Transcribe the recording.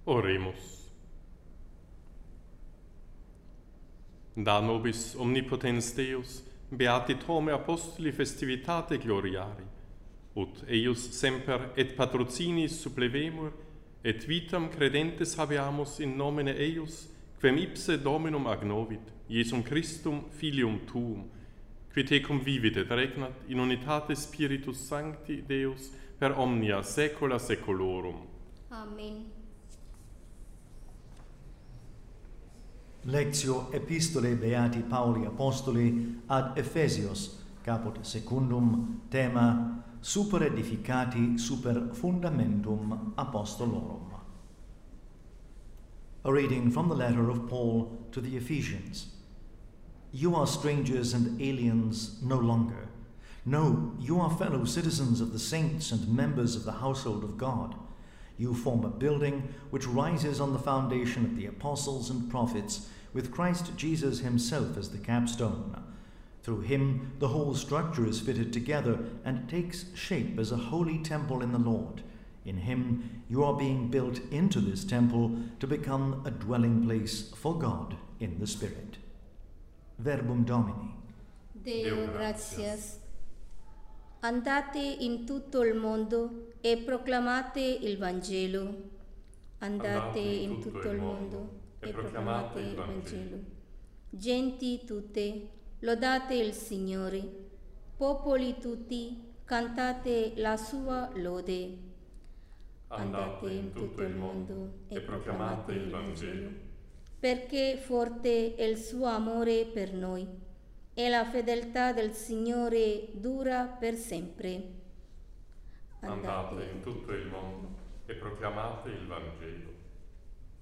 Oremus. Da nobis omnipotens Deus, beati Tome apostoli festivitate gloriari, ut eius semper et patrocinis supplevemur, et vitam credentes habeamus in nomine eius, quem ipse Dominum agnovit, Iesum Christum filium tuum, qui tecum vivit et regnat in unitate Spiritus Sancti Deus per omnia saecula saeculorum. Amen. Lectio Epistolae Beati Pauli Apostoli ad Ephesios, caput secundum, tema Super edificati super fundamentum apostolorum. A reading from the letter of Paul to the Ephesians. You are strangers and aliens no longer. No, you are fellow citizens of the saints and members of the household of God. You form a building which rises on the foundation of the apostles and prophets, with Christ Jesus himself as the capstone. Through him, the whole structure is fitted together and takes shape as a holy temple in the Lord. In him, you are being built into this temple to become a dwelling place for God in the Spirit. Verbum Domini. Deo gratias. Andate in tutto il mondo e proclamate il Vangelo. Andate in tutto il mondo e proclamate il Vangelo. Genti tutte, lodate il Signore. Popoli tutti, cantate la sua lode. Andate in tutto il mondo e proclamate il Vangelo. Perché forte è il suo amore per noi e la fedeltà del Signore dura per sempre. Andate in tutto il mondo e proclamate il Vangelo.